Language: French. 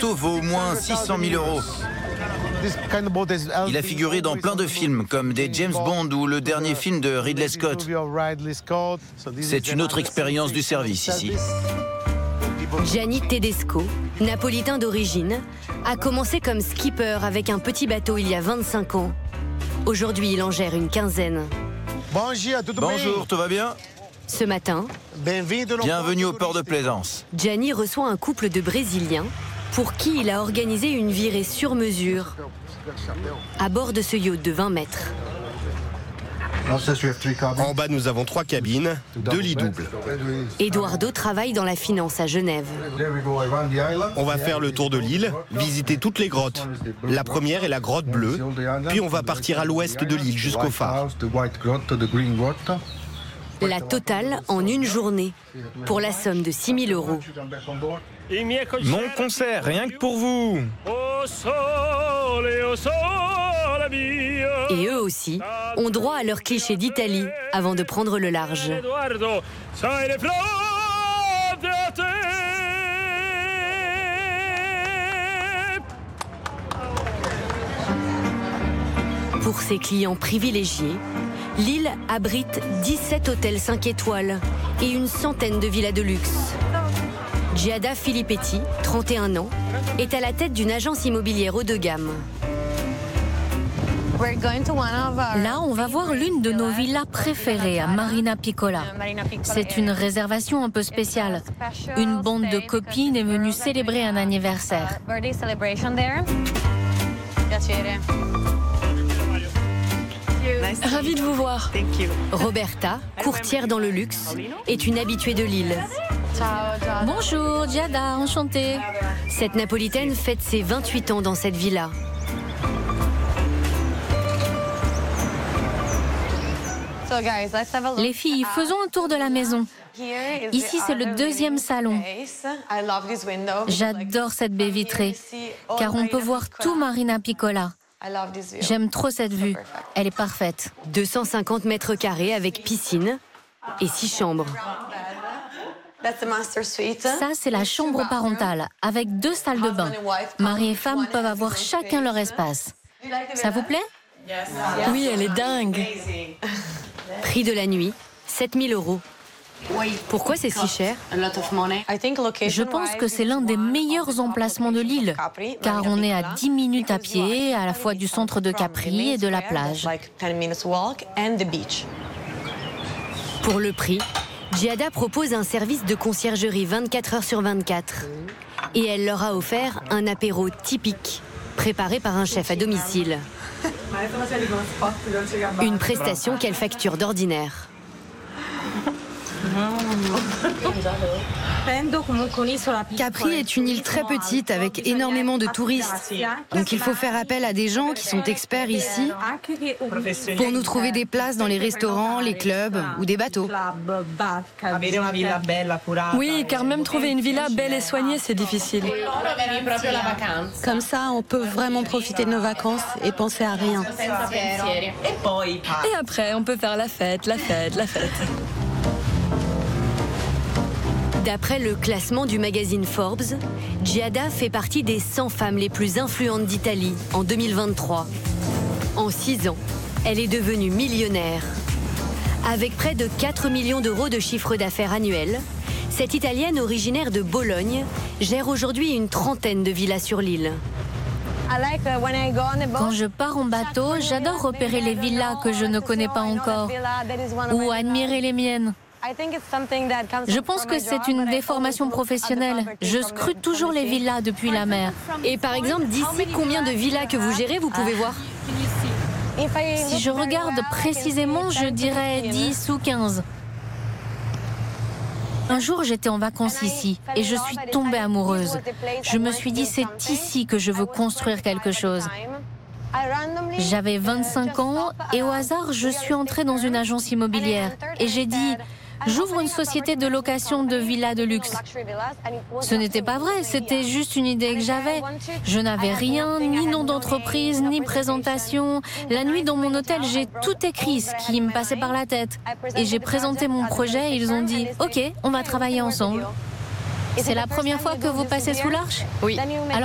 bateau vaut au moins 600 000 euros. Il a figuré dans plein de films, comme des James Bond ou le dernier film de Ridley Scott. C'est une autre expérience du service ici. Gianni Tedesco, napolitain d'origine, a commencé comme skipper avec un petit bateau il y a 25 ans. Aujourd'hui, il en gère une quinzaine. Bonjour, tout va bien? Ce matin, Bienvenue au port de Plaisance. Gianni reçoit un couple de Brésiliens pour qui il a organisé une virée sur mesure à bord de ce yacht de 20 mètres. En bas, nous avons 3 cabines, 2 lits doubles. Eduardo travaille dans la finance à Genève. On va faire le tour de l'île, visiter toutes les grottes. La première est la grotte bleue, puis on va partir à l'ouest de l'île jusqu'au phare. La totale en une journée, pour la somme de 6 000 euros. Mon concert, rien que pour vous. Et eux aussi ont droit à leur cliché d'Italie avant de prendre le large. Pour ses clients privilégiés, l'île abrite 17 hôtels 5 étoiles et une centaine de villas de luxe. Giada Filippetti, 31 ans, est à la tête d'une agence immobilière haut de gamme. Là, on va voir l'une de nos villas préférées à Marina Piccola. C'est une réservation un peu spéciale. Une bande de copines est venue célébrer un anniversaire. Ravie de vous voir. Roberta, courtière dans le luxe, est une habituée de l'île. Bonjour, Giada, enchantée. Cette Napolitaine fête ses 28 ans dans cette villa. Les filles, faisons un tour de la maison. Ici, c'est le deuxième salon. J'adore cette baie vitrée, car on peut voir tout Marina Piccola. J'aime trop cette vue. Elle est parfaite. 250 mètres carrés avec piscine et 6 chambres. Ça, c'est la chambre parentale, avec 2 salles de bain. Mari et femme peuvent avoir chacun leur espace. Ça vous plaît? Oui, elle est dingue. Prix de la nuit, 7 000 euros. Pourquoi c'est si cher? Je pense que c'est l'un des meilleurs emplacements de l'île, car on est à 10 minutes à pied, à la fois du centre de Capri et de la plage. Pour le prix, Giada propose un service de conciergerie 24 heures sur 24. Et elle leur a offert un apéro typique, préparé par un chef à domicile. Une prestation qu'elle facture d'ordinaire. Capri est une île très petite avec énormément de touristes. Donc il faut faire appel à des gens qui sont experts ici pour nous trouver des places dans les restaurants, les clubs ou des bateaux. Oui, car même trouver une villa belle et soignée, c'est difficile. Comme ça, on peut vraiment profiter de nos vacances et penser à rien. Et après, on peut faire la fête, la fête, la fête. D'après le classement du magazine Forbes, Giada fait partie des 100 femmes les plus influentes d'Italie en 2023. En 6 ans, elle est devenue millionnaire. Avec près de 4 millions d'euros de chiffre d'affaires annuel, cette Italienne originaire de Bologne gère aujourd'hui une trentaine de villas sur l'île. Quand je pars en bateau, j'adore repérer les villas que je ne connais pas encore ou admirer les miennes. Je pense que c'est une déformation professionnelle. Je scrute toujours les villas depuis la mer. Et par exemple, d'ici, combien de villas que vous gérez, vous pouvez voir? Si je regarde précisément, je dirais 10 ou 15. Un jour, j'étais en vacances ici et je suis tombée amoureuse. Je me suis dit, c'est ici que je veux construire quelque chose. J'avais 25 ans et au hasard, je suis entrée dans une agence immobilière et j'ai dit... J'ouvre une société de location de villas de luxe. Ce n'était pas vrai, c'était juste une idée que j'avais. Je n'avais rien, ni nom d'entreprise, ni présentation. La nuit dans mon hôtel, j'ai tout écrit, ce qui me passait par la tête. Et j'ai présenté mon projet et ils ont dit « Ok, on va travailler ensemble ». C'est la première fois que vous passez sous l'arche? Oui.